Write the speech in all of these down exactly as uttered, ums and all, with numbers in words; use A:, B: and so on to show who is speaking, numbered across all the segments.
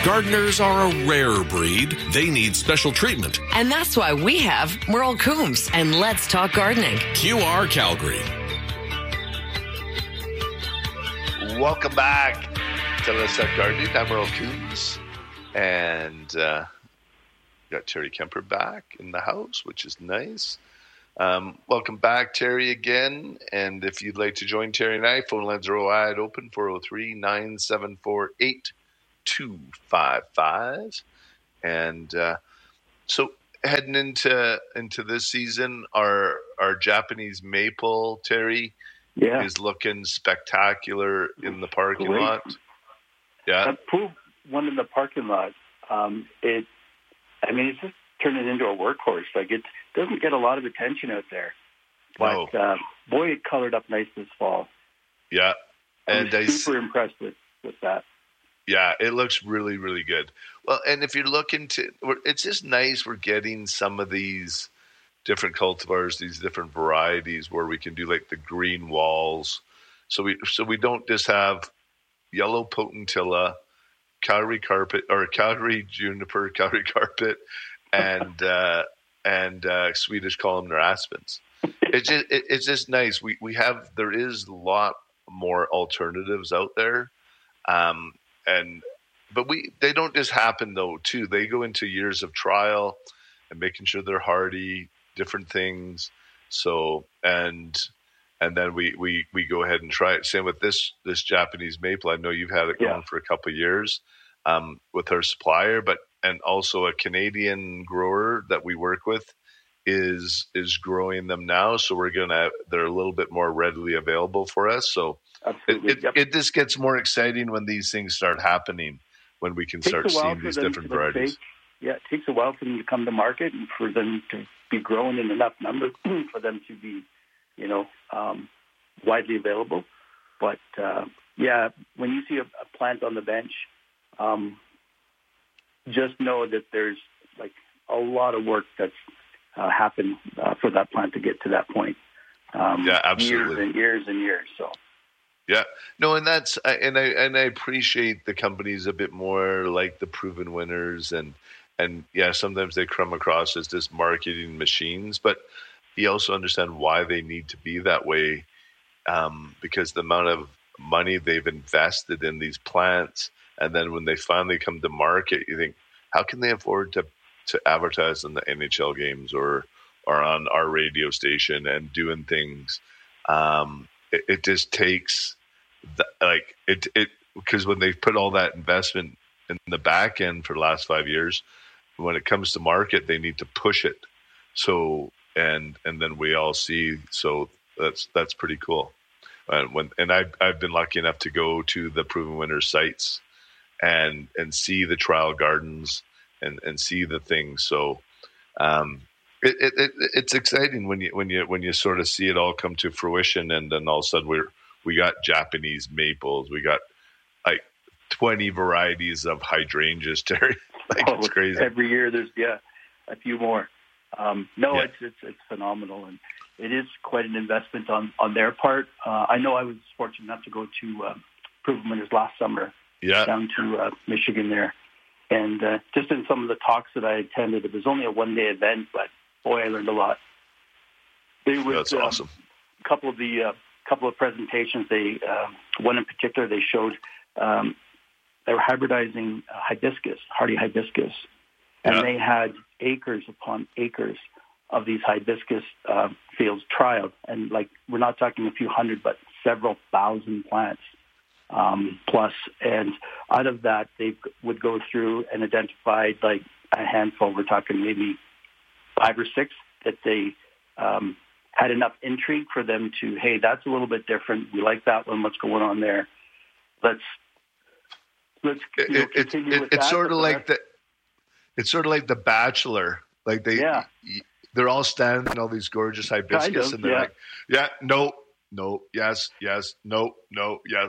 A: Gardeners are a rare breed. They need special treatment.
B: And that's why we have Merle Coombs and Let's Talk Gardening.
A: Q R Calgary.
C: Welcome back to Let's Talk Gardening. I'm Merle Coombs. And uh, got Terry Kemper back in the house, which is nice. Um, welcome back, Terry, again. And if you'd like to join Terry and I, phone lines are wide open, four oh three, nine seven four, eight two five five. And uh, so heading into into this season, our our Japanese maple, Terry,
D: yeah.
C: is looking spectacular in the parking
D: Great.
C: lot. Yeah.
D: That pool one in the parking lot, um, it, I mean, it's just turned it into a workhorse. Like, it doesn't get a lot of attention out there. But,
C: No.
D: uh, boy, it colored up nice this fall.
C: Yeah.
D: And
C: And
D: I
C: I
D: was
C: s-
D: super impressed with, with that.
C: Yeah, it looks really, really good. Well, and if you're looking to, we're- it's just nice we're getting some of these different cultivars, these different varieties where we can do like the green walls. So we so we don't just have yellow potentilla, Calgary carpet, or Calgary juniper, Calgary carpet, and uh, and uh, Swedish columnar aspens. It's just it, it's just nice. We we have there is a lot more alternatives out there. Um, and but we they don't just happen though too. They go into years of trial and making sure they're hardy, different things. So and and then we, we, we go ahead and try it. Same with this this Japanese maple. I know you've had it
D: Yeah.
C: going for a couple of years um, with our supplier, but and also a Canadian grower that we work with is is growing them now. So we're gonna they're a little bit more readily available for us. So it,
D: Absolutely.
C: it,
D: Yep.
C: it just gets more exciting when these things start happening, when we can
D: Takes
C: start
D: a while
C: seeing
D: for
C: these
D: them
C: different
D: to, like,
C: varieties.
D: take- yeah, it takes a while for them to come to market and for them to be growing in enough numbers for them to be, you know, um, widely available. But, uh, yeah, when you see a, a plant on the bench, um, just know that there's, like, a lot of work that's uh, happened uh, for that plant to get to that point. Um,
C: Yeah, absolutely.
D: Years and years and years, so.
C: Yeah, no, and that's I- and I and I appreciate the companies a bit more, like the proven winners, and and yeah, sometimes they come across as just marketing machines, but you also understand why they need to be that way, um, because the amount of money they've invested in these plants, and then when they finally come to market, you think, how can they afford to to advertise in the N H L games or or on our radio station and doing things. Um, it, it just takes the, like it it because when they put all that investment in the back end for the last five years, when it comes to market, they need to push it. So and and then we all see. So that's that's pretty cool. And when and I've I've been lucky enough to go to the Proven Winners sites and and see the trial gardens and and see the things. So. Um, It, it, it it's exciting when you when you when you sort of see it all come to fruition, and then all of a sudden we're we got Japanese maples, we got like twenty varieties of hydrangeas, Terry. Like
D: Oh,
C: it's crazy.
D: Every year there's yeah a few more. Um, no,
C: Yeah.
D: it's it's it's phenomenal, and it is quite an investment on on their part. Uh, I know I was fortunate enough to go to uh, Proven Winners last summer
C: Yeah,
D: down to uh, Michigan there, and uh, just in some of the talks that I attended, it was only a one day event, but boy, I learned a lot. There was
C: that's
D: um,
C: awesome.
D: a couple of the uh, couple of presentations. They uh, one in particular they showed um, they were hybridizing uh, hibiscus, hardy hibiscus, and
C: Yeah.
D: they had acres upon acres of these hibiscus uh, fields trialed, and like we're not talking a few hundred, but several thousand plants um, plus. And out of that, they would go through and identify like a handful. We're talking maybe five or six that they um, had enough intrigue for them to, hey, that's a little bit different. We like that one. What's going on there? Let's let's you know,
C: It, it,
D: continue
C: it,
D: with
C: it's
D: that.
C: sort
D: but
C: of
D: the
C: like
D: rest-
C: the it's sort of like the Bachelor. Like they
D: Yeah.
C: they're all standing in all these gorgeous hibiscus,
D: Kind of,
C: and they're
D: yeah.
C: like, yeah, no, no, yes, yes, no, no, yes,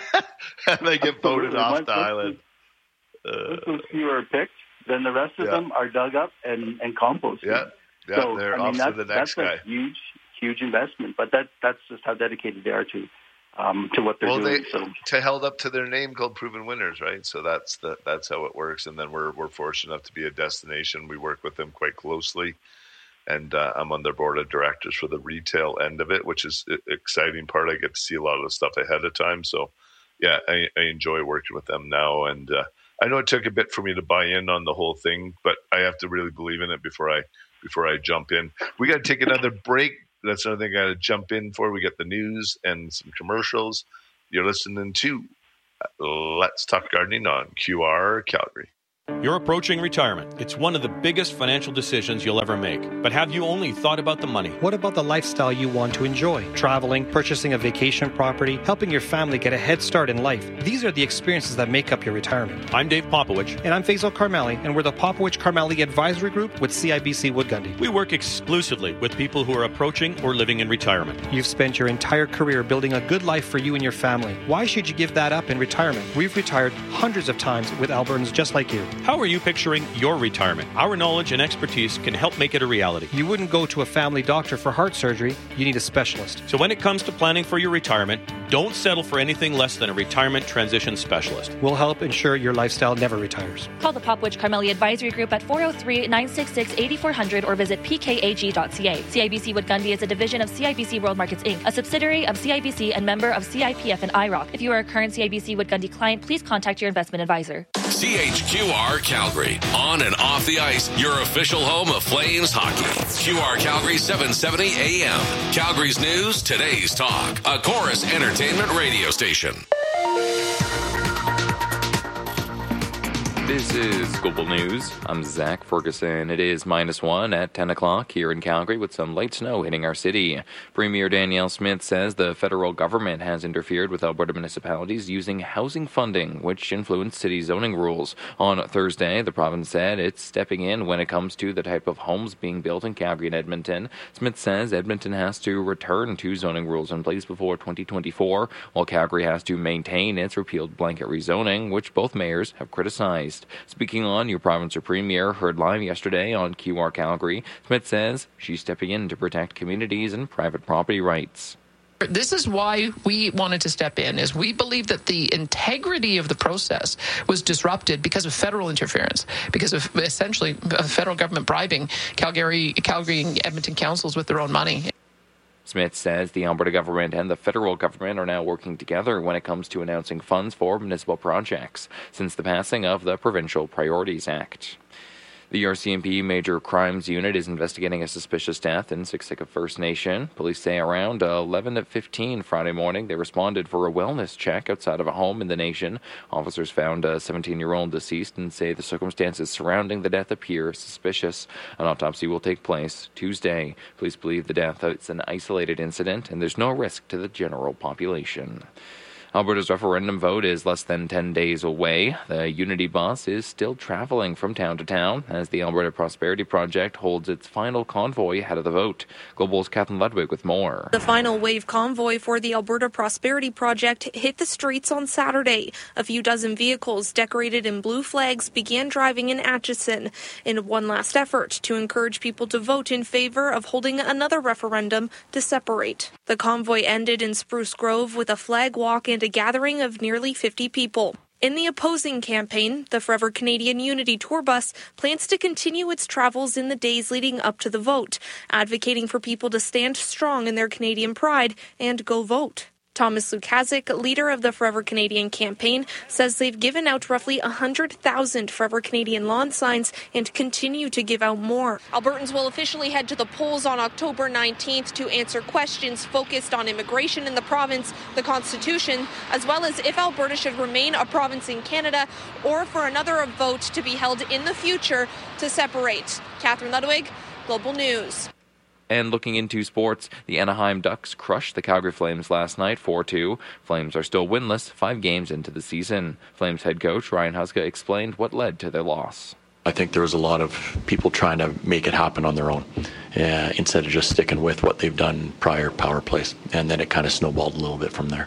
C: and they get voted
D: Absolutely.
C: off
D: Once-
C: the
D: once
C: island. Uh,
D: Once those few are picked, then the rest of
C: Yeah.
D: them are dug up and, and composted.
C: Yeah, yeah,
D: so,
C: they're
D: I mean,
C: off
D: that's,
C: to the next
D: that's
C: guy.
D: a huge, huge investment. But that that's just how dedicated they are to um, to what they're
C: well,
D: doing.
C: They,
D: so
C: to held up to their name called Proven Winners, right? So that's the that's how it works. And then we're we're fortunate enough to be a destination. We work with them quite closely, and uh, I'm on their board of directors for the retail end of it, which is an exciting part. I get to see a lot of the stuff ahead of time. So, yeah, I, I enjoy working with them now. And uh, I know it took a bit for me to buy in on the whole thing, but I have to really believe in it before I before I jump in. We got to take another break. That's another thing I got to jump in for. We get the news and some commercials. You're listening to Let's Talk Gardening on Q R Calgary.
E: You're approaching retirement. It's one of the biggest financial decisions you'll ever make. But have you only thought about the money?
F: What about the lifestyle you want to enjoy? Traveling, purchasing a vacation property, helping your family get a head start in life. These are the experiences that make up your retirement.
E: I'm Dave Popowich.
F: And I'm Faisal Karmali, and we're the Popowich Karmali Advisory Group with C I B C Wood Gundy.
E: We work exclusively with people who are approaching or living in retirement.
F: You've spent your entire career building a good life for you and your family. Why should you give that up in retirement? We've retired hundreds of times with Albertans just like you.
E: How are you picturing your retirement? Our knowledge and expertise can help make it a reality.
F: You wouldn't go to a family doctor for heart surgery. You need a specialist.
E: So when it comes to planning for your retirement, don't settle for anything less than a retirement transition specialist.
F: We'll help ensure your lifestyle never retires.
G: Call the Popowich Karmali Advisory Group at four oh three, nine six six, eight four zero zero or visit p k a g dot c a. C I B C Wood Gundy is a division of C I B C World Markets Incorporated, a subsidiary of C I B C and member of C I P F and I R O C. If you are a current C I B C Wood Gundy client, please contact your investment advisor.
A: C H Q R Calgary. On and off the ice, your official home of Flames hockey. Q R Calgary seven seventy A M. Calgary's news, today's talk. A Chorus Entertainment radio station.
H: This is Global News. I'm Zach Ferguson. It is minus one at ten o'clock here in Calgary with some light snow hitting our city. Premier Danielle Smith says the federal government has interfered with Alberta municipalities using housing funding, which influenced city zoning rules. On Thursday, the province said it's stepping in when it comes to the type of homes being built in Calgary and Edmonton. Smith says Edmonton has to return to zoning rules in place before twenty twenty-four, while Calgary has to maintain its repealed blanket rezoning, which both mayors have criticized. Speaking on Your Province or Premier, heard live yesterday on Q R Calgary, Smith says she's stepping in to protect communities and private property rights.
I: This is why we wanted to step in, is we believe that the integrity of the process was disrupted because of federal interference, because of essentially the federal government bribing Calgary, Calgary and Edmonton councils with their own money.
H: Smith says the Alberta government and the federal government are now working together when it comes to announcing funds for municipal projects since the passing of the Provincial Priorities Act. The R C M P Major Crimes Unit is investigating a suspicious death in Siksika First Nation. Police say around eleven fifteen Friday morning they responded for a wellness check outside of a home in the nation. Officers found a seventeen-year-old deceased and say the circumstances surrounding the death appear suspicious. An autopsy will take place Tuesday. Police believe the death is an isolated incident and there's no risk to the general population. Alberta's referendum vote is less than ten days away. The Unity bus is still traveling from town to town as the Alberta Prosperity Project holds its final convoy ahead of the vote. Global's Catherine Ludwig with more.
J: The final wave convoy for the Alberta Prosperity Project hit the streets on Saturday. A few dozen vehicles decorated in blue flags began driving in Atchison in one last effort to encourage people to vote in favor of holding another referendum to separate. The convoy ended in Spruce Grove with a flag walk and a gathering of nearly fifty people. In the opposing campaign, the Forever Canadian Unity Tour Bus plans to continue its travels in the days leading up to the vote, advocating for people to stand strong in their Canadian pride and go vote. Thomas Lukazik, leader of the Forever Canadian campaign, says they've given out roughly one hundred thousand Forever Canadian lawn signs and continue to give out more. Albertans will officially head to the polls on October nineteenth to answer questions focused on immigration in the province, the Constitution, as well as if Alberta should remain a province in Canada or for another vote to be held in the future to separate. Catherine Ludwig, Global News.
H: And looking into sports, the Anaheim Ducks crushed the Calgary Flames last night four two. Flames are still winless five games into the season. Flames head coach Ryan Huska explained what led to their loss.
K: I think there was a lot of people trying to make it happen on their own uh, instead of just sticking with what they've done prior power plays. And then it kind of snowballed a little bit from there.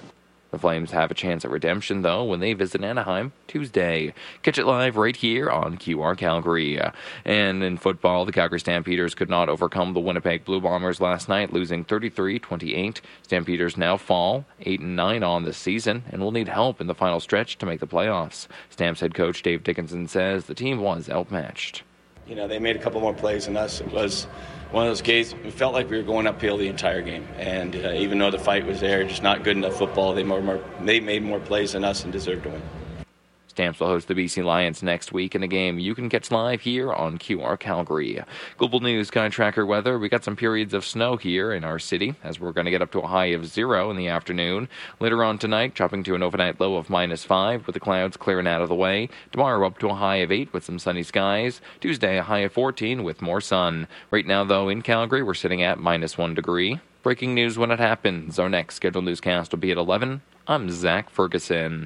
H: The Flames have a chance at redemption, though, when they visit Anaheim Tuesday. Catch it live right here on Q R Calgary. And in football, the Calgary Stampeders could not overcome the Winnipeg Blue Bombers last night, losing thirty-three twenty-eight. Stampeders now fall eight and nine on this season and will need help in the final stretch to make the playoffs. Stamps head coach Dave Dickinson says the team was outmatched.
L: You know, they made a couple more plays than us. It was one of those games, we felt like we were going uphill the entire game. And uh, even though the fight was there, just not good enough football, they, more, more, they made more plays than us and deserved to win.
H: Stamps will host the B C Lions next week in a game you can catch live here on Q R Calgary. Global News Sky Tracker weather. We got some periods of snow here in our city as we're going to get up to a high of zero in the afternoon. Later on tonight, dropping to an overnight low of minus five with the clouds clearing out of the way. Tomorrow up to a high of eight with some sunny skies. Tuesday a high of fourteen with more sun. Right now, though, in Calgary, we're sitting at minus one degree. Breaking news when it happens. Our next scheduled newscast will be at eleven. I'm Zach Ferguson.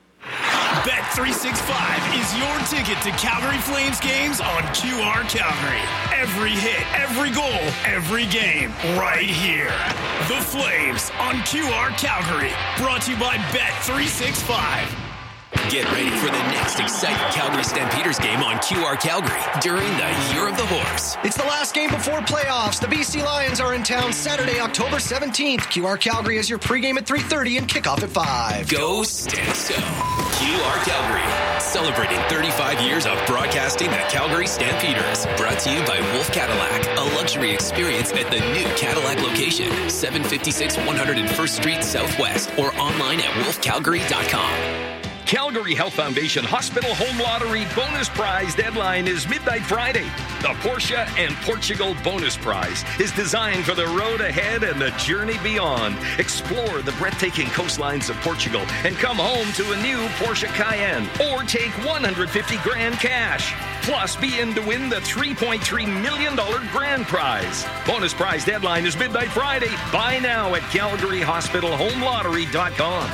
M: Bet three sixty-five is your ticket to Calgary Flames games on Q R Calgary. Every hit, every goal, every game, right here. The Flames on Q R Calgary. Brought to you by Bet three sixty-five.
N: Get ready for the next exciting Calgary Stampeders game on Q R Calgary during the Year of the Horse.
O: It's the last game before playoffs. The B C Lions are in town Saturday, October seventeenth. Q R Calgary is your pregame at three thirty and kickoff at five.
N: Go Stamso. Q R Calgary, celebrating thirty-five years of broadcasting the Calgary Stampeders. Brought to you by Wolf Cadillac, a luxury experience at the new Cadillac location, seven fifty-six one hundred first Street Southwest, or online at wolf calgary dot com.
P: Calgary Health Foundation Hospital Home Lottery bonus prize deadline is midnight Friday. The Porsche and Portugal bonus prize is designed for the road ahead and the journey beyond. Explore the breathtaking coastlines of Portugal and come home to a new Porsche Cayenne or take one hundred fifty grand cash. Plus, be in to win the three point three million dollars grand prize. Bonus prize deadline is midnight Friday. Buy now at calgary hospital home lottery dot com.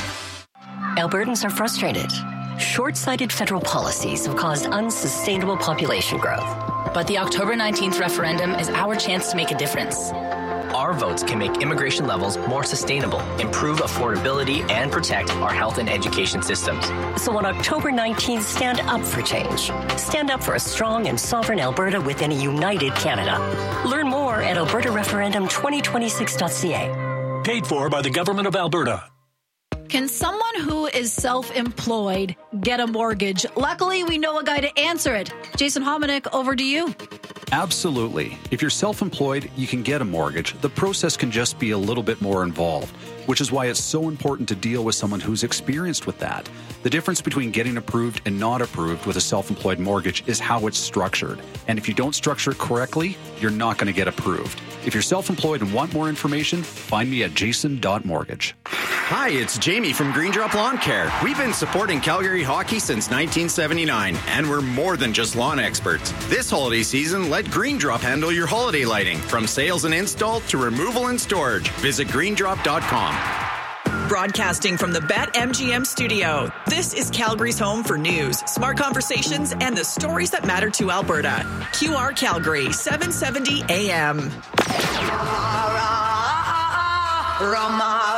Q: Albertans are frustrated. Short-sighted federal policies have caused unsustainable population growth.
R: But the October nineteenth referendum is our chance to make a difference.
S: Our votes can make immigration levels more sustainable, improve affordability, and protect our health and education systems.
Q: So on October nineteenth, stand up for change. Stand up for a strong and sovereign Alberta within a united Canada. Learn more at alberta referendum twenty twenty-six dot c a.
T: Paid for by the Government of Alberta.
U: Can someone who is self-employed get a mortgage? Luckily, we know a guy to answer it. Jason Hominick, over to you.
V: Absolutely. If you're self-employed, you can get a mortgage. The process can just be a little bit more involved, which is why it's so important to deal with someone who's experienced with that. The difference between getting approved and not approved with a self-employed mortgage is how it's structured. And if you don't structure it correctly, you're not going to get approved. If you're self-employed and want more information, find me at jason dot mortgage.
W: Hi, it's Jamie from Green Drop Lawn Care. We've been supporting Calgary hockey since nineteen seventy-nine, and we're more than just lawn experts. This holiday season, let Green Drop handle your holiday lighting, from sales and install to removal and storage. Visit green drop dot com.
X: Broadcasting from the BetMGM studio, this is Calgary's home for news, smart conversations, and the stories that matter to Alberta. Q R Calgary, seven seventy A M.
Y: Rama.